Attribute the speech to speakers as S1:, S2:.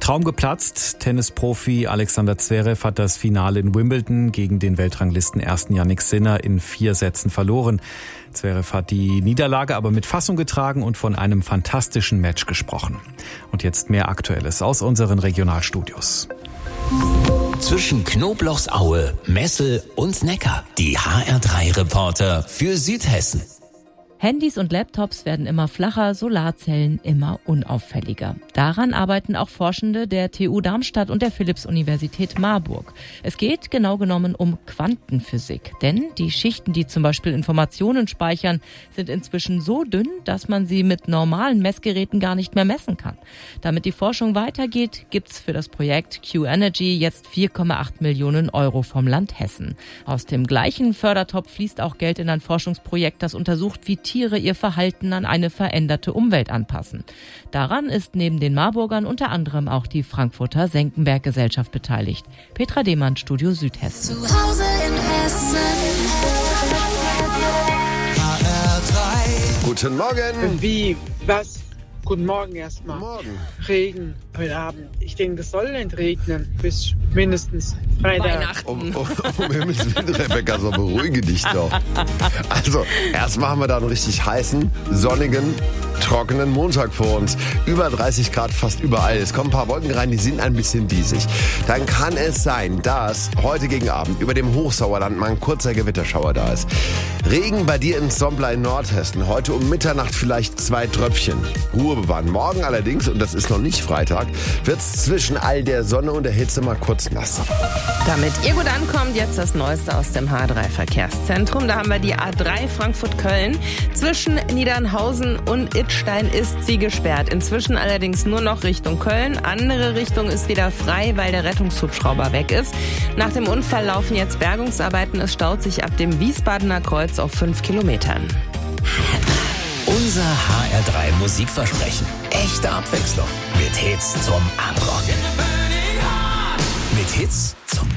S1: Traum geplatzt. Tennisprofi Alexander Zverev hat das Finale in Wimbledon gegen den Weltranglisten-Ersten Jannik Sinner in 4 Sätzen verloren. Zverev hat die Niederlage aber mit Fassung getragen und von einem fantastischen Match gesprochen. Und jetzt mehr Aktuelles aus unseren Regionalstudios.
S2: Zwischen Knoblauchsaue, Messel und Neckar. Die HR3-Reporter für Südhessen.
S3: Handys und Laptops werden immer flacher, Solarzellen immer unauffälliger. Daran arbeiten auch Forschende der TU Darmstadt und der Philipps-Universität Marburg. Es geht genau genommen um Quantenphysik. Denn die Schichten, die zum Beispiel Informationen speichern, sind inzwischen so dünn, dass man sie mit normalen Messgeräten gar nicht mehr messen kann. Damit die Forschung weitergeht, gibt's für das Projekt Q-Energy jetzt 4,8 Millionen Euro vom Land Hessen. Aus dem gleichen Fördertopf fließt auch Geld in ein Forschungsprojekt, das untersucht, wie Tiere ihr Verhalten an eine veränderte Umwelt anpassen. Daran ist neben den Marburgern unter anderem auch die Frankfurter Senckenberg-Gesellschaft beteiligt. Petra Demann, Studio Südhessen.
S4: Zu Hause in Hessen. HR3.
S5: Guten Morgen.
S6: Wie? Was? Guten Morgen erstmal.
S5: Morgen.
S6: Regen heute Abend. Ich denke, es soll nicht regnen bis mindestens Freitag.
S5: Um Himmels Willen, Rebecca, so beruhige dich doch. Also, erst machen wir da einen richtig heißen, sonnigen, trockenen Montag vor uns. Über 30 Grad fast überall. Es kommen ein paar Wolken rein, die sind ein bisschen diesig. Dann kann es sein, dass heute gegen Abend über dem Hochsauerland mal ein kurzer Gewitterschauer da ist. Regen bei dir in Sombla in Nordhessen. Heute um Mitternacht vielleicht 2 Tröpfchen. Ruhe bewahren. Morgen allerdings, und das ist noch nicht Freitag, wird es zwischen all der Sonne und der Hitze mal kurz nass.
S7: Damit ihr gut ankommt, jetzt das Neueste aus dem H3-Verkehrszentrum. Da haben wir die A3 Frankfurt-Köln. Zwischen Niedernhausen und Idstein ist sie gesperrt. Inzwischen allerdings nur noch Richtung Köln. Andere Richtung ist wieder frei, weil der Rettungshubschrauber weg ist. Nach dem Unfall laufen jetzt Bergungsarbeiten. Es staut sich ab dem Wiesbadener Kreuz auf 5 Kilometern.
S2: Unser HR3 Musikversprechen. Echte Abwechslung. Mit Hits zum Abrocken. Mit Hits zum